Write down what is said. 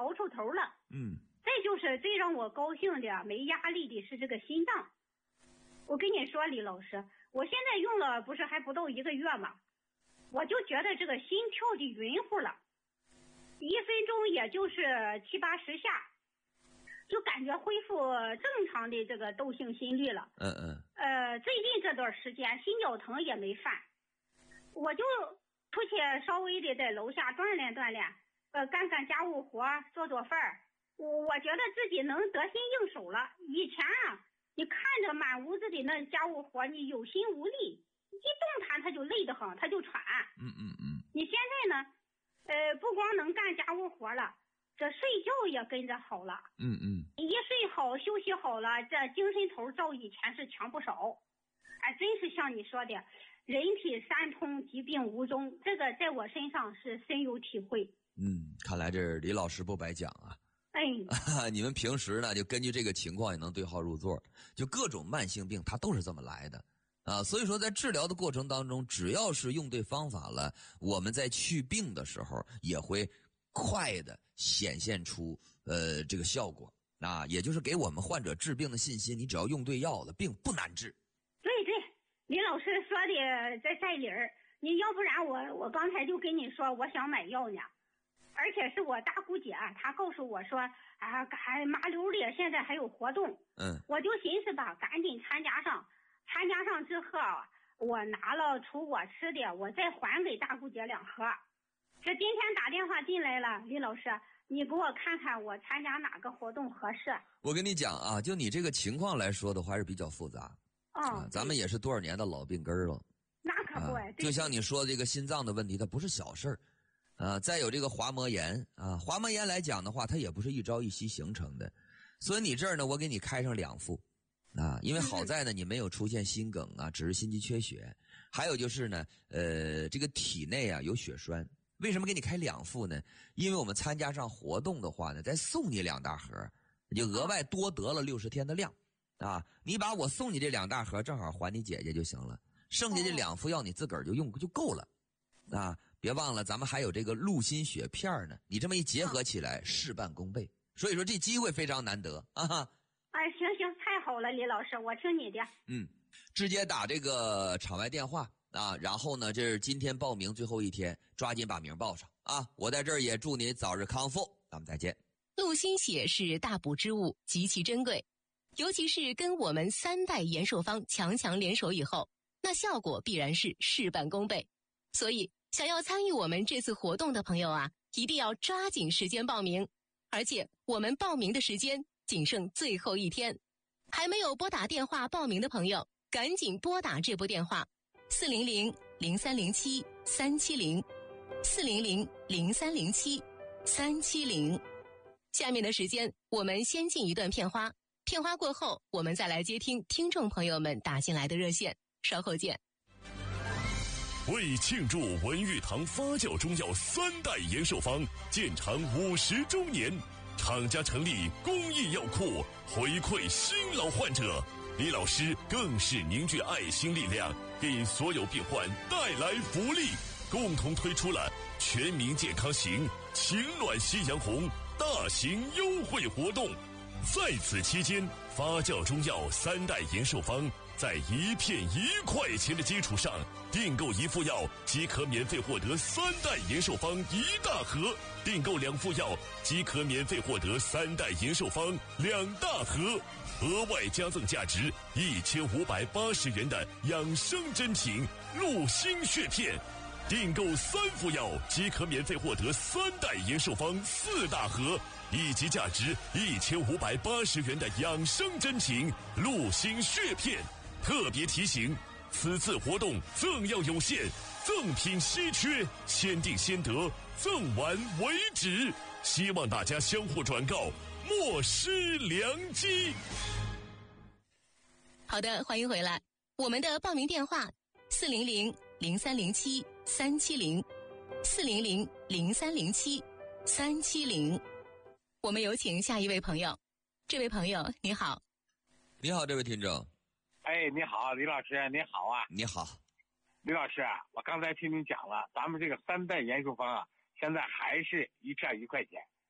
熬出头了。再就是最让我高兴的、没压力的是这个心脏。我跟你说，李老师，我现在用了不是还不到1个月吗？我就觉得这个心跳的匀乎了，1分钟也就是70、80下，就感觉恢复正常的这个窦性心律了。最近这段时间心绞疼也没犯，我就出去稍微的在楼下锻炼锻炼，干干家务活，做做饭。我觉得自己能得心应手了。以前啊，你看着满屋子的那家务活，你有心无力，一动弹他就累得很，他就喘。你现在呢，不光能干家务活了，这睡觉也跟着好了。一睡好休息好了，这精神头照以前是强不少。真是像你说的，人体三通，疾病无踪，这个在我身上是深有体会。 看来这李老师不白讲啊。你们平时呢就根据这个情况也能对号入座，就各种慢性病它都是这么来的啊。所以说在治疗的过程当中，只要是用对方法了，我们在去病的时候也会快的显现出这个效果啊，也就是给我们患者治病的信心。你只要用对药了，病不难治。 对，李老师说的在理儿。你要不然我刚才就跟你说我想买药呢，而且是我大姑姐她告诉我说还麻溜里现在还有活动。我就寻思吧，赶紧参加上之后，我拿了除我吃的，我再还给大姑姐2盒。这今天打电话进来了，李老师，你给我看看我参加哪个活动合适。 我跟你讲啊，就你这个情况来说的话，还是比较复杂。咱们也是多少年的老病根了。 那可不就像你说的这个心脏的问题，它不是小事儿。再有这个滑膜炎啊，滑膜炎来讲的话，它也不是一朝一夕形成的。所以你这儿呢，我给你开上2副啊，因为好在呢，你没有出现心梗啊，只是心肌缺血。还有就是呢，这个体内啊有血栓。为什么给你开2副呢？因为我们参加上活动的话呢，再送你2大盒，你就额外多得了60天的量啊。你把我送你这2大盒正好还你姐姐就行了，剩下这2副药你自个儿就用就够了啊。别忘了咱们还有这个鹿心血片呢，你这么一结合起来，事半功倍。所以说这机会非常难得啊。 行，太好了，李老师，我听你的。 直接打这个场外电话啊，然后呢，这是今天报名最后一天，抓紧把名报上啊！我在这儿也祝你早日康复，咱们再见。 鹿心血是大补之物，极其珍贵，尤其是跟我们3代延寿方强联手以后，那效果必然是事半功倍。所以想要参与我们这次活动的朋友啊，一定要抓紧时间报名，而且我们报名的时间仅剩最后一天，还没有拨打电话报名的朋友，赶紧拨打这部电话400-0307-370，400-0307-370。下面的时间我们先进一段片花，片花过后我们再来接听听众朋友们打进来的热线，稍后见。 为庆祝文玉堂发酵中药3代延寿方建厂50周年，厂家成立公益药库，回馈新老患者。李老师更是凝聚爱心力量，给所有病患带来福利，共同推出了全民健康行、情暖夕阳红大型优惠活动。在此期间，发酵中药3代延寿方在1片1块钱的基础上，订购1副药即可免费获得3代延寿方1大盒，订购2副药即可免费获得3代延寿方2大盒，额外加赠价值1580元的养生真情鹿心血片，订购3副药即可免费获得3代延寿方4大盒，以及价值1580元的养生真情鹿心血片。特别提醒，此次活动赠药有限，赠品稀缺，先订先得，赠完为止，希望大家相互转告，莫失良机。 好的，欢迎回来。我们的报名电话400-0307-370，400-0307-370。我们有请下一位朋友。这位朋友你好。 你好，这位听众。 你好，李老师，你好啊。 你好， 李老师，我刚才听您讲了，咱们这个3代延寿方啊，现在还是1片1块钱。